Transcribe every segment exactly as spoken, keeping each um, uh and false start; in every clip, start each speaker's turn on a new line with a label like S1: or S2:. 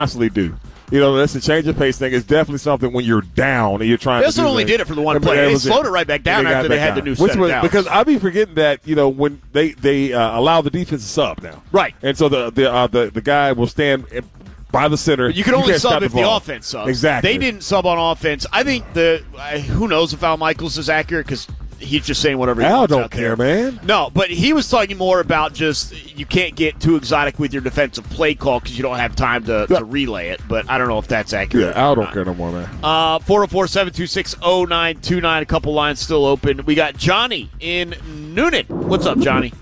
S1: constantly do. You know, that's the change of pace thing. It's definitely something when you're down and you're trying
S2: Wilson
S1: to do
S2: only
S1: things.
S2: did it for the one play. They slowed it right back down
S1: they
S2: after they had
S1: down.
S2: the new
S1: Which
S2: set
S1: was,
S2: down.
S1: Because I be forgetting that, you know, when they, they uh, allow the defense to sub now.
S2: Right.
S1: And so the the, uh, the, the guy will stand by the center.
S2: But you can only
S1: can't
S2: sub
S1: stop
S2: if
S1: the,
S2: the
S1: ball.
S2: offense subs.
S1: Exactly.
S2: They didn't sub on offense. I think the uh, who knows if Al Michaels is accurate because he's just saying whatever he
S1: Al
S2: wants
S1: don't
S2: out
S1: care,
S2: there.
S1: man.
S2: No, but he was talking more about just you can't get too exotic with your defensive play call because you don't have time to,
S1: Yeah.
S2: to relay it. But I don't know if that's accurate.
S1: Yeah, Al
S2: or
S1: don't
S2: not.
S1: care no more, man.
S2: Uh, four oh four, seven two six, oh nine two nine. A couple lines still open. We got Johnny in Noonan. What's up, Johnny?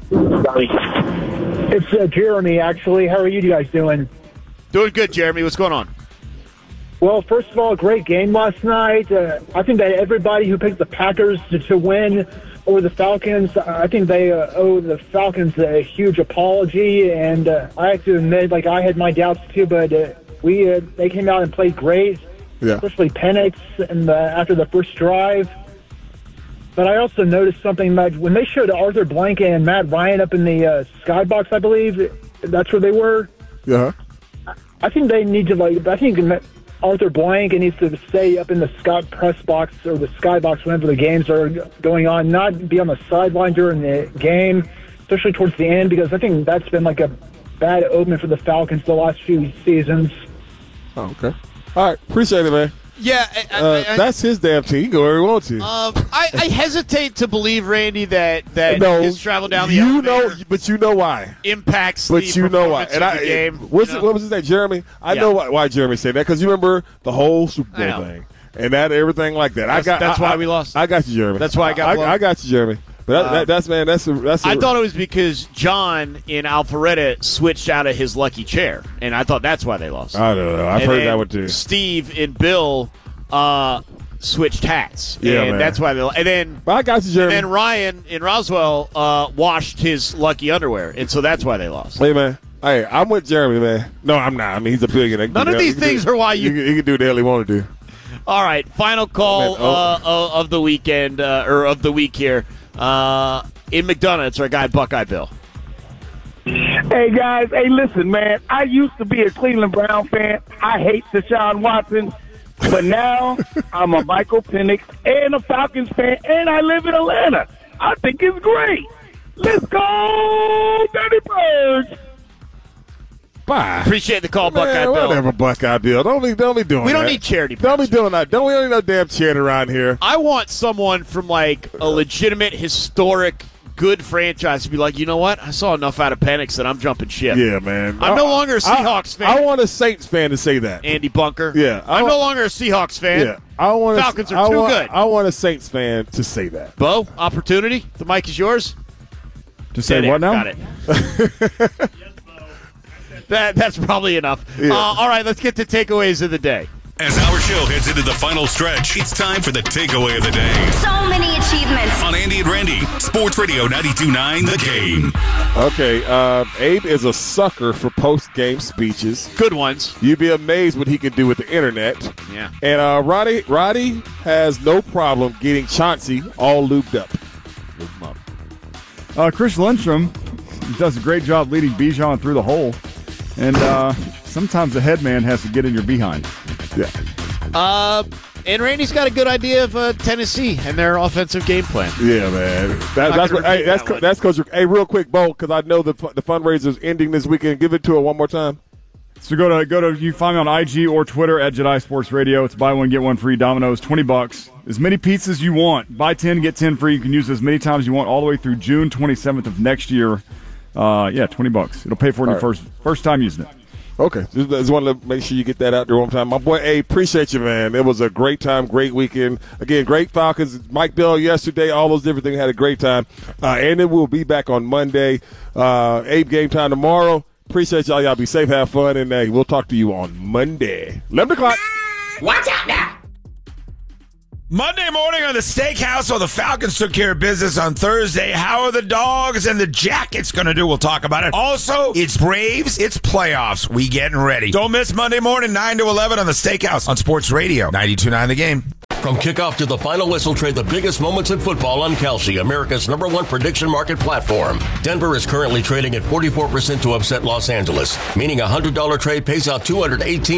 S3: It's uh, Jeremy, actually. How are you guys doing?
S2: Doing good, Jeremy. What's going on?
S3: Well, first of all, great game last night. Uh, I think that everybody who picked the Packers to, to win over the Falcons, I think they uh, owe the Falcons a huge apology. And uh, I have to admit, like, I had my doubts too, but uh, we uh, they came out and played great,
S1: Yeah.
S3: especially Penix in the, after the first drive. But I also noticed something that when they showed Arthur Blank and Matt Ryan up in the uh, skybox, I believe that's where they were.
S1: Yeah.
S3: I think they need to, like, I think Arthur Blank needs to stay up in the Scott press box or the sky box whenever the games are going on, not be on the sideline during the game, especially towards the end, because I think that's been like a bad omen for the Falcons the last few seasons.
S1: Oh, okay. All right. Appreciate it, man.
S2: Yeah, I,
S1: Uh,
S2: I, I,
S1: that's his damn team. He can go wherever he wants to.
S2: Um, I, I hesitate to believe, Randy, that, that
S1: no,
S2: his travel down the
S1: you
S2: elevator
S1: know, but you know why.
S2: impacts
S1: But
S2: the
S1: you know why.
S2: performance
S1: And
S2: of
S1: I,
S2: the game.
S1: what's
S2: you know?
S1: it, what was his name? Jeremy? I
S2: Yeah.
S1: know why, why Jeremy said that because you remember the whole Super
S2: I
S1: Bowl
S2: know.
S1: thing and that everything like that.
S2: That's-
S1: I got.
S2: that's
S1: I,
S2: why
S1: I,
S2: we lost.
S1: I got you, Jeremy.
S2: That's why I got blown.
S1: I, I got you, Jeremy. But that,
S2: Uh,
S1: that, that's man. That's a, that's. A,
S2: I thought it was because John in Alpharetta switched out of his lucky chair, and I thought that's why they lost.
S1: I don't know. I've
S2: And
S1: heard
S2: then
S1: that one too.
S2: Steve and Bill uh, switched hats,
S1: Yeah,
S2: and
S1: man.
S2: that's why they. And then,
S1: But I got you, Jeremy.
S2: and then Ryan in Roswell uh, washed his lucky underwear, and so that's why they lost.
S1: Hey, man. Hey, I'm with Jeremy, man. No, I'm not. I mean, he's a billionaire.
S2: None of these things are why you-
S1: He, can- he can do the hell he want to do.
S2: All right, final call
S1: Oh, man. Oh.
S2: uh, o- of the weekend uh, or of the week here uh, in McDonough. It's our guy Buckeye Bill.
S4: Hey, guys. Hey, listen, man. I used to be a Cleveland Brown fan. I hate Deshaun Watson. But now I'm a Michael Penix and a Falcons fan, and I live in Atlanta. I think it's great. Let's go, Dirty Birds.
S1: Bye.
S2: Appreciate the call,
S1: Man,
S2: Buckeye Bill.
S1: whatever, Buckeye Bill. Don't be, don't be doing
S2: We
S1: that.
S2: don't need charity.
S1: Don't be
S2: Pastor.
S1: doing that. Don't we don't need no damn charity around here.
S2: I want someone from like a legitimate, historic, good franchise to be like, you know what? I saw enough out of Penix that I'm jumping ship.
S1: Yeah, man.
S2: I'm
S1: I-
S2: no longer a Seahawks
S1: I,
S2: fan.
S1: I want a Saints fan to say that.
S2: Andy Bunker.
S1: Yeah, I
S2: I'm
S1: want-
S2: no longer a Seahawks fan.
S1: Yeah, I want a,
S2: Falcons are
S1: I
S2: too
S1: want,
S2: good.
S1: I want a Saints fan to say that.
S2: Bo, opportunity. The mic is yours.
S5: To say
S2: Dead
S5: what
S2: air.
S5: now?
S2: Got it. that, that's probably enough.
S1: Yeah.
S2: Uh, all right, let's get to takeaways of the day.
S6: As our show heads into the final stretch, it's time for the takeaway of the day.
S7: So many achievements.
S6: On Andy and Randy, Sports Radio ninety-two point nine The Game.
S1: Okay, uh, Abe is a sucker for post-game speeches.
S2: Good ones.
S1: You'd be amazed what he can do with the internet.
S2: Yeah.
S1: And uh, Roddy, Roddy has no problem getting Chauncey all lubed up. Lube him up.
S5: Uh, Chris Lindstrom does a great job leading Bijan through the hole. And uh, sometimes the head man has to get in your behind.
S1: Yeah.
S2: Uh, and Randy's got a good idea of uh, Tennessee and their offensive game plan.
S1: Yeah, man. That,
S2: Not
S1: that's
S2: gonna
S1: what. Hey,
S2: repeat
S1: that's
S2: that
S1: co-
S2: one.
S1: that's coach. Hey, real quick, Bo, because I know the fu- the fundraiser's ending this weekend. Give it to her one more time.
S5: So go to go to you can find me on I G or Twitter at Jedi Sports Radio. It's buy one get one free. Domino's, twenty bucks. As many pizzas as you want. Buy ten get ten free. You can use it as many times as you want all the way through June twenty-seventh of next year. Uh, yeah, twenty bucks. It'll pay for it in your
S1: All right.
S5: first first time using it.
S1: Okay, just, just wanted to make sure you get that out there one time. My boy, hey, appreciate you, man. It was a great time, great weekend. Again, great Falcons. Mike Bell yesterday, all those different things. Had a great time. Uh, and then we'll be back on Monday. Uh, Abe game time tomorrow. Appreciate y'all. Y'all be safe, have fun, and hey, we'll talk to you on Monday. eleven o'clock.
S7: Watch out now.
S8: Monday morning on the Steakhouse, while the Falcons took care of business on Thursday. How are the Dogs and the Jackets going to do? We'll talk about it. Also, it's Braves, it's playoffs. We getting ready. Don't miss Monday morning, nine to eleven on the Steakhouse on Sports Radio ninety-two point nine The Game.
S9: From kickoff to the final whistle, trade the biggest moments in football on Kalshi, America's number one prediction market platform. Denver is currently trading at forty-four percent to upset Los Angeles, meaning a one hundred dollars trade pays out two hundred eighteen